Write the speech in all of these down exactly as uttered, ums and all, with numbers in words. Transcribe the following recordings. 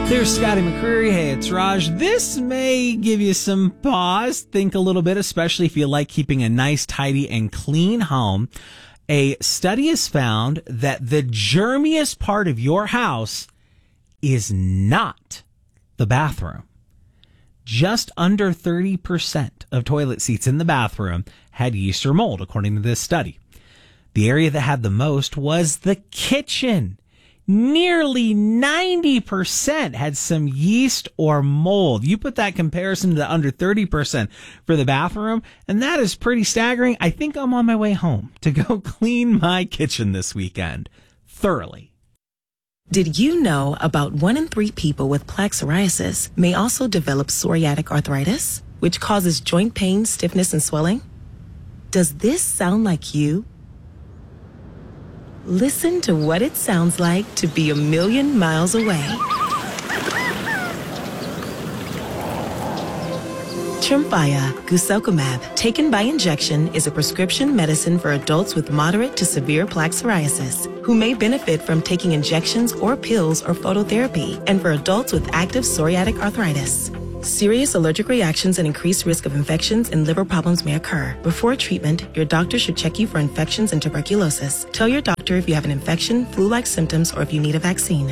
There's Scotty McCreery. Hey, it's Raj. This may give you some pause. Think a little bit, especially if you like keeping a nice, tidy, and clean home. A study has found that the germiest part of your house is not the bathroom. Just under thirty percent of toilet seats in the bathroom had yeast or mold, according to this study. The area that had the most was the kitchen. Nearly ninety percent had some yeast or mold. You put that comparison to the under thirty percent for the bathroom, and that is pretty staggering. I think I'm on my way home to go clean my kitchen this weekend thoroughly. Did you know about one in three people with plaque psoriasis may also develop psoriatic arthritis, which causes joint pain, stiffness, and swelling? Does this sound like you? Listen to what it sounds like to be a million miles away. Tremfya guselkumab, taken by injection, is a prescription medicine for adults with moderate to severe plaque psoriasis who may benefit from taking injections or pills or phototherapy, and for adults with active psoriatic arthritis. Serious allergic reactions and increased risk of infections and liver problems may occur. Before treatment, your doctor should check you for infections and tuberculosis. Tell your doctor if you have an infection, flu-like symptoms, or if you need a vaccine.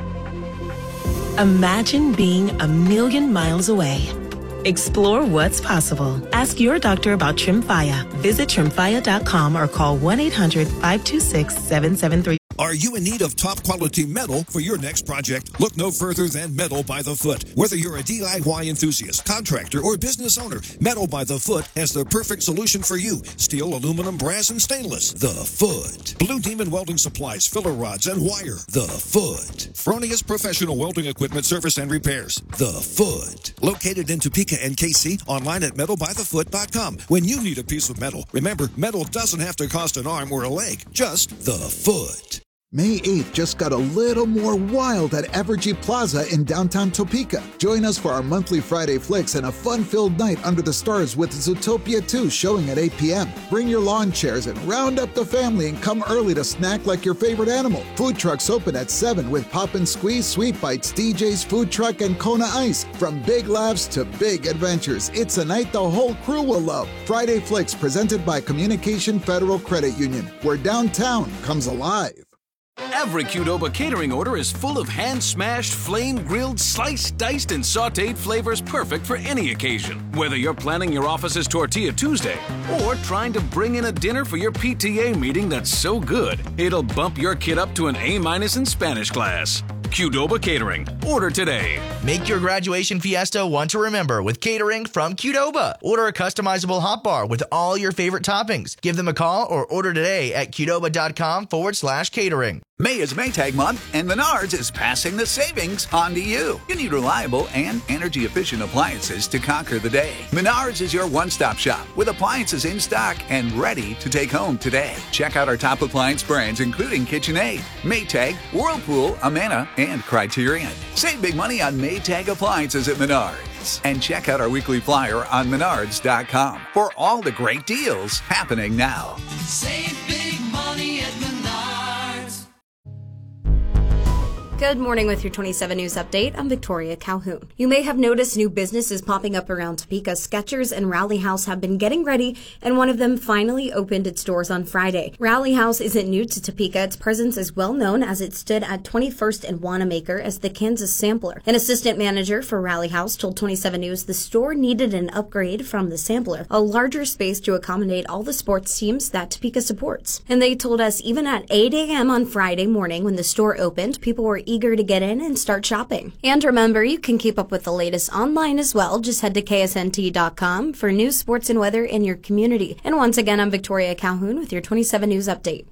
Imagine being a million miles away. Explore what's possible. Ask your doctor about Tremfya. Visit tremfya dot com or call one eight hundred, five two six, seven seven three. Are you in need of top-quality metal for your next project? Look no further than Metal by the Foot. Whether you're a D I Y enthusiast, contractor, or business owner, Metal by the Foot has the perfect solution for you. Steel, aluminum, brass, and stainless. The Foot. Blue Demon Welding Supplies, filler rods, and wire. The Foot. Fronius Professional Welding Equipment Service and Repairs. The Foot. Located in Topeka and K C, online at metal by the foot dot com. When you need a piece of metal, remember, metal doesn't have to cost an arm or a leg. Just the Foot. May eighth just got a little more wild at Evergy Plaza in downtown Topeka. Join us for our monthly Friday flicks and a fun-filled night under the stars with Zootopia two showing at eight p.m. Bring your lawn chairs and round up the family and come early to snack like your favorite animal. Food trucks open at seven with Pop and Squeeze, Sweet Bites, D J's Food Truck, and Kona Ice. From big laughs to big adventures, it's a night the whole crew will love. Friday Flicks presented by Communication Federal Credit Union, where downtown comes alive. Every Qdoba catering order is full of hand-smashed, flame-grilled, sliced, diced, and sautéed flavors perfect for any occasion. Whether you're planning your office's Tortilla Tuesday or trying to bring in a dinner for your P T A meeting that's so good, it'll bump your kid up to an A-minus in Spanish class. Qdoba Catering. Order today. Make your graduation fiesta one to remember with catering from Qdoba. Order a customizable hot bar with all your favorite toppings. Give them a call or order today at qdoba.com forward slash catering. May is Maytag month, and Menards is passing the savings on to you. You need reliable and energy-efficient appliances to conquer the day. Menards is your one-stop shop with appliances in stock and ready to take home today. Check out our top appliance brands, including KitchenAid, Maytag, Whirlpool, Amana, and Criterion. Save big money on Maytag appliances at Menards. And check out our weekly flyer on menards dot com for all the great deals happening now. Save big money at Menards. Good morning with your twenty-seven News Update. I'm Victoria Calhoun. You may have noticed new businesses popping up around Topeka. Skechers and Rally House have been getting ready, and one of them finally opened its doors on Friday. Rally House isn't new to Topeka. Its presence is well known as it stood at twenty-first and Wanamaker as the Kansas Sampler. An assistant manager for Rally House told twenty-seven News the store needed an upgrade from the Sampler, a larger space to accommodate all the sports teams that Topeka supports. And they told us even at eight a.m. on Friday morning when the store opened, people were eager to get in and start shopping. And remember, you can keep up with the latest online as well. Just head to K S N T dot com for news, sports, and weather in your community. And once again, I'm Victoria Calhoun with your twenty-seven News Update.